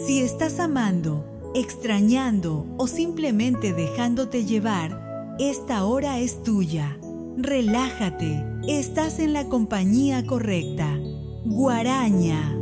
Si estás amando, extrañando o simplemente dejándote llevar, esta hora es tuya. Relájate, estás en la compañía correcta. Guaraña.